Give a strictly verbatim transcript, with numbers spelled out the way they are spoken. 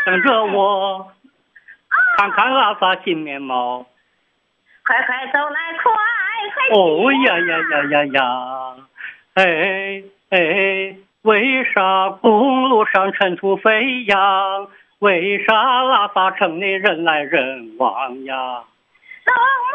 等着我看看拉萨新面貌。 快快走来，快快！ 哦呀呀呀呀呀！哎哎，为啥公路上尘土飞扬？为啥拉萨城内人来人往呀？ 冷